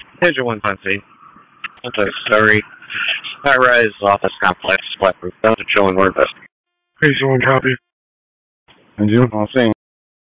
Engine 150. Into Surrey. High-rise office complex, flat roof. Down to chilling word best. Crazy one copy. And you, I'll see.